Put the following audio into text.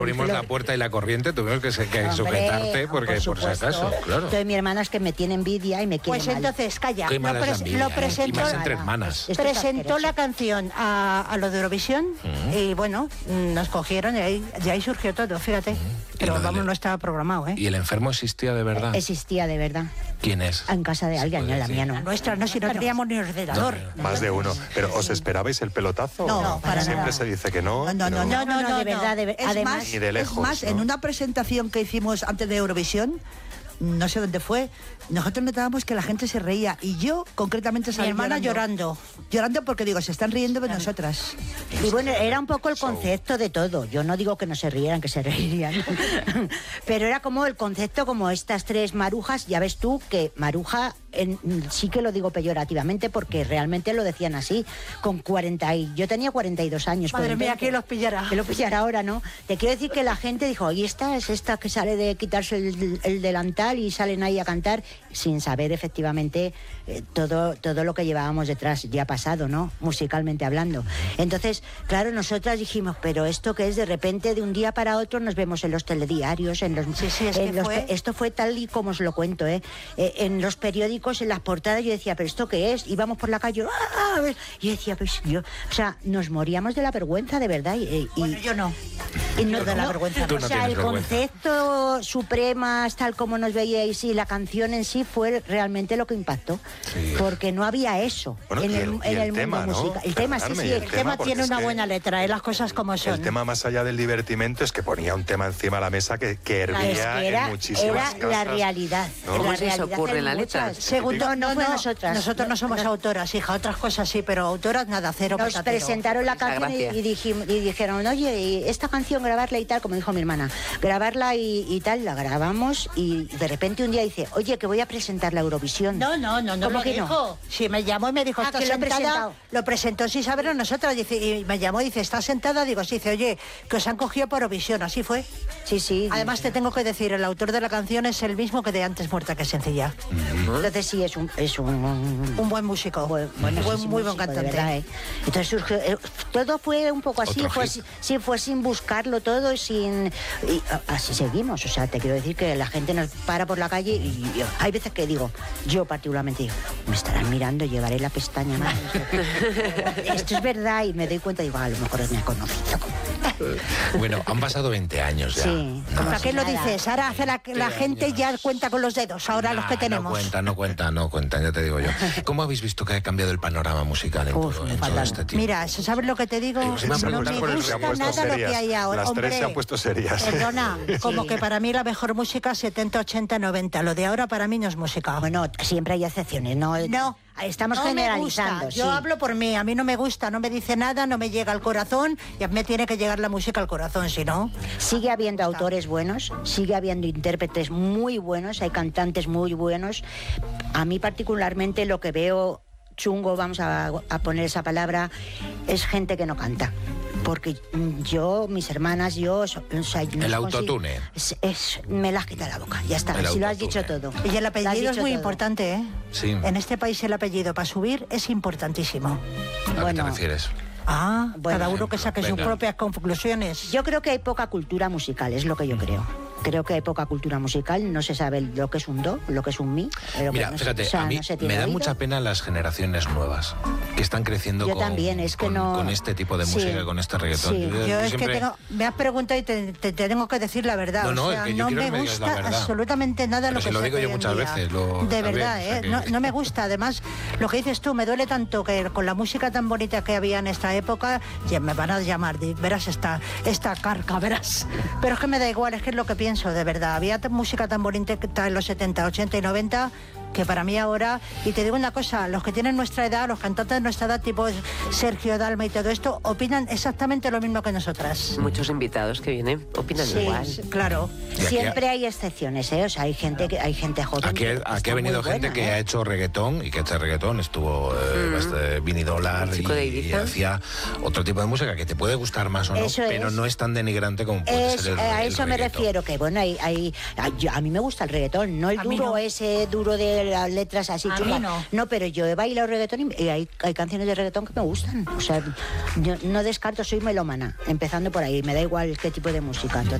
Abrimos la puerta y la corriente, tuvimos que sujetarte porque por si acaso, claro. Entonces mi hermana es que me tiene envidia y me quiere Pues mal. entonces, calla. Qué mala es la envidia, Lo presentó, y más entre hermanas. presentó la canción a lo de Eurovisión y bueno, nos cogieron y ahí surgió todo, fíjate. Pero vamos, no estaba programado, ¿eh? ¿Y el enfermo existía de verdad? Existía de verdad. ¿Quién es? En casa de alguien, no, la mía no. Nuestra no, si no teníamos ni ordenador. Más de uno. ¿Pero os esperabais el pelotazo? No, para Siempre nada. se dice que no. No, de verdad. Además, Ni de lejos, es más, ¿no? en una presentación que hicimos antes de Eurovisión, no sé dónde fue, nosotros notábamos que la gente se reía y yo concretamente salí Mi hermana llorando porque digo, se están riendo de nosotras. y bueno, era un poco el concepto de todo. Yo no digo que no se rieran, que se reirían. Pero era como el concepto, como estas tres marujas. Ya ves tú que maruja, sí que lo digo peyorativamente porque realmente lo decían así. Con 40 yo tenía 42 años. Madre mía, ¿quién los pillará? Que lo pillará ahora, ¿no? Te quiero decir que la gente dijo, oye, esta es esta que sale de quitarse el delantal y salen ahí a cantar, sin saber efectivamente todo lo que llevábamos detrás, ya pasado, ¿no? Musicalmente hablando. Entonces, claro, nosotras dijimos, pero esto que es de repente, de un día para otro, nos vemos en los telediarios, en los... Esto fue tal y como os lo cuento, ¿eh? En los periódicos, en las portadas, yo decía, pero ¿esto qué es? Íbamos por la calle, ¡ah! Y yo decía, pues yo... O sea, nos moríamos de la vergüenza, de verdad. Bueno, yo no. Y no de la vergüenza. Tú no o sea, el tienes vergüenza. concepto Supremas, tal como nos veíais, y la canción en sí fue realmente lo que impactó. Sí. Porque no había eso Bueno, en y el el mundo tema, ¿no? musical. El tema, sí, Perdonadme, sí. y El El tema porque tiene es una que buena letra, las cosas como son. El tema más allá del divertimento es que ponía un tema encima de la mesa que hervía era, en muchísimas era la casas, realidad. ¿no? La ¿Cómo se os realidad ocurre en la letra? muchas. Segundo, No fue nosotras. Nosotros no somos autoras, hija. Otras cosas sí, pero autoras nada, cero Nos patatero. presentaron la canción gracia. y dijeron, oye, y esta canción grabarla y tal, como dijo mi hermana, grabarla y tal, la grabamos y de repente un día dice, oye, que voy a presentar la Eurovisión. No ¿Cómo lo que no? dijo. Sí, me llamó y me dijo, está que lo he sentada. presentado. Lo presentó sin saberlo nosotras. Dice, y me llamó y dice, ¿está sentada? Digo, sí. Dice, oye, que os han cogido por Eurovisión. Así fue. Sí, sí. Además, te tengo que decir, el autor de la canción es el mismo que de Antes muerta que sencilla. Entonces sí, es un buen músico. muy muy buen cantante. verdad, ¿eh? Entonces surgió, todo fue un poco así, fue sin buscarlo todo, y así seguimos. O sea, te quiero decir que la gente nos para por la calle y hay veces que digo, yo particularmente digo, me estarán mirando, llevaré la pestaña más. Esto es verdad, y me doy cuenta y digo, a lo mejor me ha conocido. Bueno, han pasado 20 años ya. Sí. No, ¿Para qué lo nada. dices? Ahora hace la gente ya cuenta con los dedos, ahora los que tenemos. No cuentan, ya te digo yo. ¿Cómo habéis visto que ha cambiado el panorama musical en todo este tiempo? Mira, ¿sabes lo que te digo? Se me han No preguntado me por el gusta se han puesto nada lo que serias. hay ahora. Las tres Hombre, se han puesto serias. Perdona, como Sí. que para mí la mejor música 70, 80, 90. Lo de ahora para mí no es música. Bueno, siempre hay excepciones, ¿no? No. Estamos No me generalizando. gusta. Yo sí. hablo por mí, a mí no me gusta, no me dice nada, no me llega al corazón y a mí me tiene que llegar la música al corazón, si no. Sigue habiendo autores buenos, sigue habiendo intérpretes muy buenos, hay cantantes muy buenos. A mí particularmente lo que veo chungo, vamos a poner esa palabra, es gente que no canta. Porque yo, mis hermanas, o sea, El autotune. Me las quita la boca, ya está, El si lo has autotune. dicho todo. Y el Lo has apellido es dicho muy todo. importante, ¿eh? Sí. En este país el apellido para subir es importantísimo. ¿A qué te Bueno. refieres? Ah, Bueno, cada uno que saque sus venga. propias conclusiones. Yo creo que hay poca cultura musical, es lo que yo creo. Creo que hay poca cultura musical, no se sabe lo que es un do, lo que es un mi. Mira, no fíjate, o sea, a mí no se tiene me da oído. mucha pena las generaciones nuevas que están creciendo Yo también, es que no- con este tipo de Sí. música, con este reggaetón. Sí. Yo es siempre- que me has preguntado y te tengo que decir la verdad. No, o sea, es que yo no quiero me que me digas la gusta verdad. absolutamente nada Pero lo si que lo se digo hace yo hoy en muchas día. veces, lo de también, verdad, o sea ¿eh? que- No me gusta. Además, lo que dices tú, me duele tanto que con la música tan bonita que había en esta época, ya me van a llamar, verás esta carca, verás. Pero es que me da igual, es que es lo que pienso, de verdad. Había música tan bonita que está en los 70, 80 y 90 que para mí ahora, y te digo una cosa, los que tienen nuestra edad, los cantantes de nuestra edad, tipo Sergio Dalma y todo esto, opinan exactamente lo mismo que nosotras. Muchos invitados que vienen opinan Sí, igual. Claro. Y aquí Siempre hay excepciones, ¿eh? O sea, hay gente joven. Aquí que ha está venido muy gente buena, que ¿eh? ha hecho reggaetón y que este reggaetón estuvo Vinny Dollar El chico de y Ibiza. hacía otro tipo de música que te puede gustar más o no, Eso pero es. no es tan denigrante como puede ser A el eso me reggaetón. refiero, que bueno, a mí me gusta el reggaetón, no el A mí duro no. ese duro de de las letras así A chungas. mí no. No, pero yo he bailado reggaetón y hay canciones de reggaetón que me gustan. O sea, yo no descarto, soy melómana, empezando por ahí, me da igual qué tipo de música.